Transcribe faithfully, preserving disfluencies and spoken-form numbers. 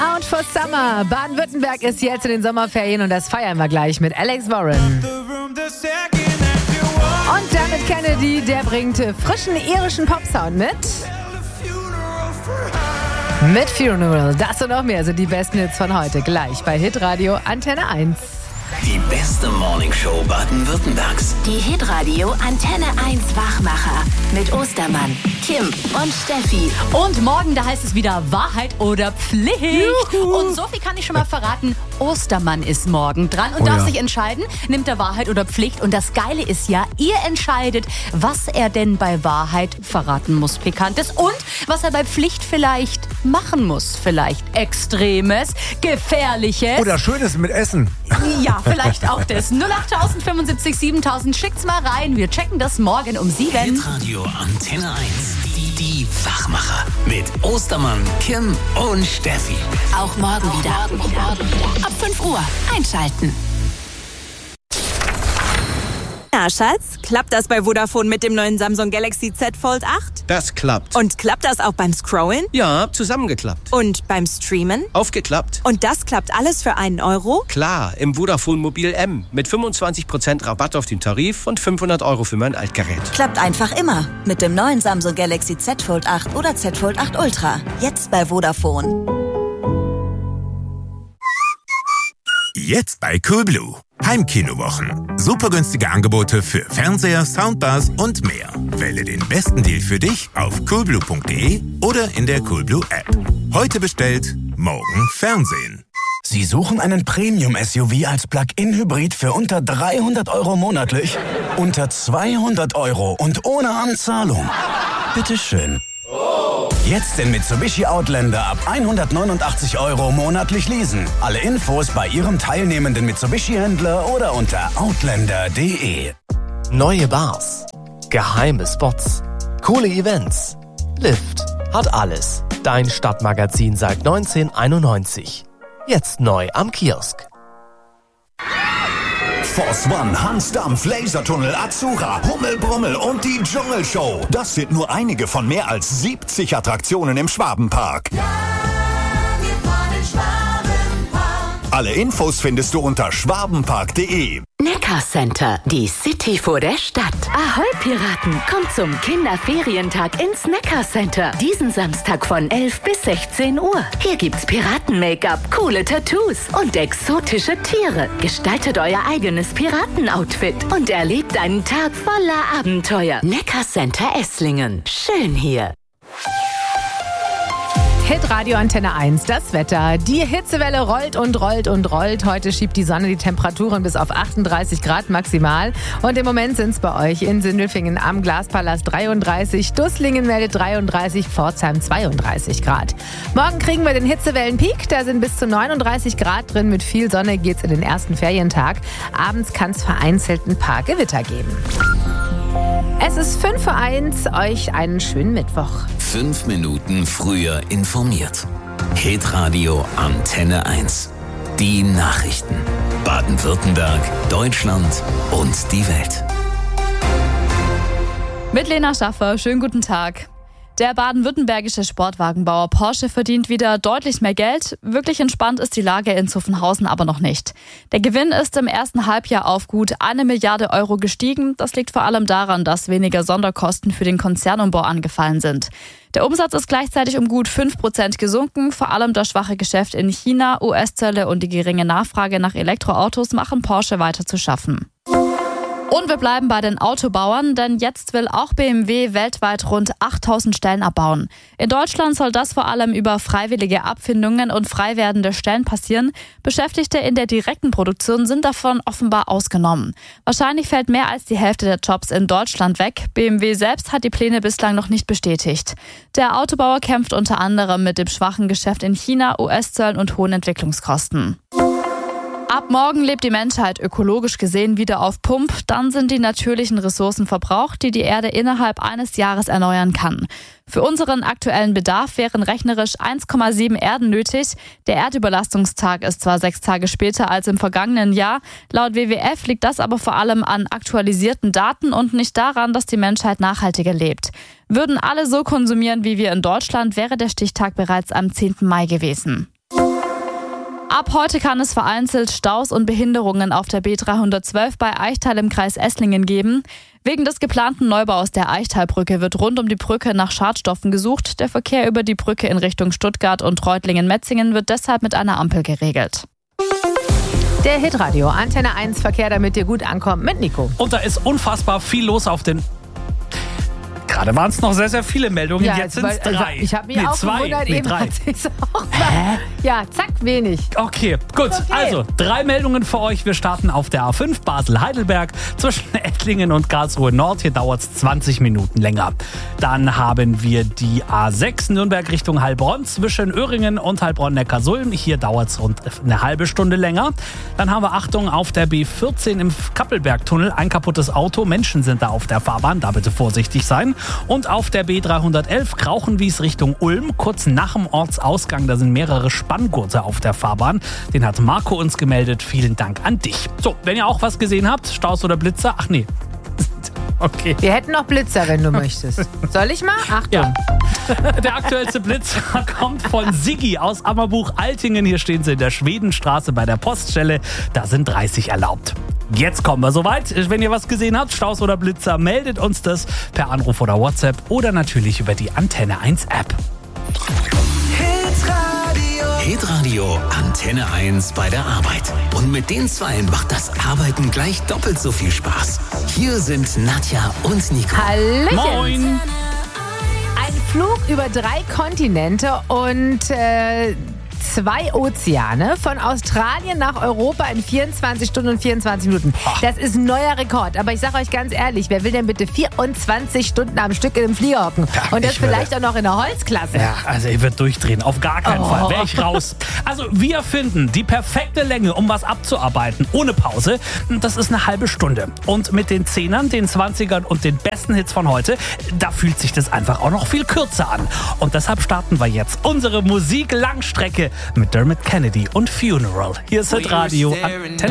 Out for Summer. Baden-Württemberg ist jetzt in den Sommerferien und das feiern wir gleich mit Alex Warren. Und damit Kennedy, der bringt frischen irischen Popsound mit. Mit Funeral. Das und noch mehr sind die besten Hits von heute. Gleich bei Hitradio Antenne eins. Die beste Morningshow Baden-Württembergs. Die Hitradio Antenne eins Wachmacher mit Ostermann, Kim und Steffi. Und morgen, da heißt es wieder Wahrheit oder Pflicht. Juhu. Und so viel kann ich schon mal verraten, Ostermann ist morgen dran und Oh darf ja. sich entscheiden, nimmt er Wahrheit oder Pflicht. Und das Geile ist ja, ihr entscheidet, was er denn bei Wahrheit verraten muss, Pikantes, und was er bei Pflicht vielleicht machen muss. Vielleicht Extremes, Gefährliches. Oder Schönes mit Essen. Ja, vielleicht auch das. null acht fünfundsiebzig siebentausend, schickt's mal rein. Wir checken das morgen um sieben. Hitradio Antenne eins. Die, die Wachmacher. Mit Ostermann, Kim und Steffi. Auch morgen wieder. Ab fünf Uhr einschalten. Ja, Schatz, klappt das bei Vodafone mit dem neuen Samsung Galaxy Z Fold acht? Das klappt. Und klappt das auch beim Scrollen? Ja, zusammengeklappt. Und beim Streamen? Aufgeklappt. Und das klappt alles für einen Euro? Klar, im Vodafone Mobil M. Mit fünfundzwanzig Prozent Rabatt auf den Tarif und fünfhundert Euro für mein Altgerät. Klappt einfach immer. Mit dem neuen Samsung Galaxy Z Fold acht oder Z Fold acht Ultra. Jetzt bei Vodafone. Jetzt bei Coolblue. Heimkinowochen. Super günstige Angebote für Fernseher, Soundbars und mehr. Wähle den besten Deal für dich auf coolblue punkt de oder in der Coolblue App. Heute bestellt, morgen Fernsehen. Sie suchen einen Premium-S U V als Plug-in-Hybrid für unter dreihundert Euro monatlich? Unter zweihundert Euro und ohne Anzahlung? Bitteschön. Jetzt den Mitsubishi Outlander ab hundertneunundachtzig Euro monatlich leasen. Alle Infos bei Ihrem teilnehmenden Mitsubishi-Händler oder unter outlander punkt de. Neue Bars, geheime Spots, coole Events. Lift hat alles. Dein Stadtmagazin seit neunzehnhunderteinundneunzig. Jetzt neu am Kiosk. Force One, Hansdampf, Lasertunnel, Azura, Hummelbrummel und die Dschungelshow. Das sind nur einige von mehr als siebzig Attraktionen im Schwabenpark. Ja, wir fahren in Schwabenpark. Alle Infos findest du unter schwabenpark punkt de. Neckar Center, die City vor der Stadt. Ahoi Piraten, kommt zum Kinderferientag ins Neckar Center. Diesen Samstag von elf bis sechzehn Uhr. Hier gibt's Piraten-Make-up, coole Tattoos und exotische Tiere. Gestaltet euer eigenes Piraten-Outfit und erlebt einen Tag voller Abenteuer. Neckar Center Esslingen. Schön hier. Hitradio Antenne eins, das Wetter. Die Hitzewelle rollt und rollt und rollt. Heute schiebt die Sonne die Temperaturen bis auf achtunddreißig Grad maximal. Und im Moment sind es bei euch in Sindelfingen am Glaspalast dreiunddreißig, Dusslingen meldet dreiunddreißig, Pforzheim zweiunddreißig Grad. Morgen kriegen wir den Hitzewellenpeak. Da sind bis zu neununddreißig Grad drin. Mit viel Sonne geht's in den ersten Ferientag. Abends kann es vereinzelt ein paar Gewitter geben. Es ist fünf Uhr eins, euch einen schönen Mittwoch. Fünf Minuten früher informiert. Hitradio Antenne eins. Die Nachrichten. Baden-Württemberg, Deutschland und die Welt. Mit Lena Schaffer, schönen guten Tag. Der baden-württembergische Sportwagenbauer Porsche verdient wieder deutlich mehr Geld. Wirklich entspannt ist die Lage in Zuffenhausen aber noch nicht. Der Gewinn ist im ersten Halbjahr auf gut eine Milliarde Euro gestiegen. Das liegt vor allem daran, dass weniger Sonderkosten für den Konzernumbau angefallen sind. Der Umsatz ist gleichzeitig um gut fünf Prozent gesunken. Vor allem das schwache Geschäft in China, U S-Zölle und die geringe Nachfrage nach Elektroautos machen Porsche weiter zu schaffen. Und wir bleiben bei den Autobauern, denn jetzt will auch B M W weltweit rund achttausend Stellen abbauen. In Deutschland soll das vor allem über freiwillige Abfindungen und frei werdende Stellen passieren. Beschäftigte in der direkten Produktion sind davon offenbar ausgenommen. Wahrscheinlich fällt mehr als die Hälfte der Jobs in Deutschland weg. B M W selbst hat die Pläne bislang noch nicht bestätigt. Der Autobauer kämpft unter anderem mit dem schwachen Geschäft in China, U S-Zöllen und hohen Entwicklungskosten. Ab morgen lebt die Menschheit ökologisch gesehen wieder auf Pump. Dann sind die natürlichen Ressourcen verbraucht, die die Erde innerhalb eines Jahres erneuern kann. Für unseren aktuellen Bedarf wären rechnerisch eins Komma sieben Erden nötig. Der Erdüberlastungstag ist zwar sechs Tage später als im vergangenen Jahr. Laut W W F liegt das aber vor allem an aktualisierten Daten und nicht daran, dass die Menschheit nachhaltiger lebt. Würden alle so konsumieren wie wir in Deutschland, wäre der Stichtag bereits am zehnten Mai gewesen. Ab heute kann es vereinzelt Staus und Behinderungen auf der B dreihundertzwölf bei Eichtal im Kreis Esslingen geben. Wegen des geplanten Neubaus der Eichtalbrücke wird rund um die Brücke nach Schadstoffen gesucht. Der Verkehr über die Brücke in Richtung Stuttgart und Reutlingen-Metzingen wird deshalb mit einer Ampel geregelt. Der Hitradio Antenne eins Verkehr, damit ihr gut ankommt, mit Nico. Und da ist unfassbar viel los auf den... Gerade waren es noch sehr, sehr viele Meldungen, Ja, jetzt sind es weil- drei. also ich habe mich nee, auch zwei. gewundert, nee, eben drei. hat sich's auch mal. Ja, zack, wenig. Okay, gut. Okay. Also, drei Meldungen für euch. Wir starten auf der A fünf Basel-Heidelberg zwischen Ettlingen und Karlsruhe Nord. Hier dauert es zwanzig Minuten länger. Dann haben wir die A sechs Nürnberg Richtung Heilbronn zwischen Öhringen und Heilbronn-Neckarsulm. Hier dauert es rund eine halbe Stunde länger. Dann haben wir Achtung auf der B vierzehn im Kappelbergtunnel. Ein kaputtes Auto. Menschen sind da auf der Fahrbahn. Da bitte vorsichtig sein. Und auf der B dreihundertelf Krauchenwies Richtung Ulm. Kurz nach dem Ortsausgang, da sind mehrere Spanngurte auf der Fahrbahn. Den hat Marco uns gemeldet. Vielen Dank an dich. So, wenn ihr auch was gesehen habt, Staus oder Blitzer, ach nee. Okay. Wir hätten noch Blitzer, wenn du möchtest. Soll ich mal? Achtung. Ja. Der aktuellste Blitzer kommt von Siggi aus Ammerbuch-Altingen. Hier stehen sie in der Schwedenstraße bei der Poststelle. Da sind dreißig erlaubt. Jetzt kommen wir soweit. Wenn ihr was gesehen habt, Staus oder Blitzer, meldet uns das per Anruf oder WhatsApp oder natürlich über die Antenne eins App. Hitradio Antenne eins bei der Arbeit. Und mit den Zweien macht das Arbeiten gleich doppelt so viel Spaß. Hier sind Nadja und Nico. Hallöchen. Moin. Ein Flug über drei Kontinente und äh, zwei Ozeane von Australien nach Europa in vierundzwanzig Stunden und vierundzwanzig Minuten. Das ist ein neuer Rekord. Aber ich sage euch ganz ehrlich, wer will denn bitte vierundzwanzig Stunden am Stück in einem Flieger hocken? Ja, und das ich würde- vielleicht auch noch in der Holzklasse. Ja, also ihr wird durchdrehen. Auf gar keinen Oh. Fall. Wäre ich raus. Also wir finden die perfekte Länge, um was abzuarbeiten, ohne Pause. Das ist eine halbe Stunde. Und mit den Zehnern, den Zwanzigern und den besten Hits von heute, da fühlt sich das einfach auch noch viel kürzer an. Und deshalb starten wir jetzt unsere Musik-Langstrecke mit Dermot Kennedy und Funeral. Hier ist Hitradio Antenne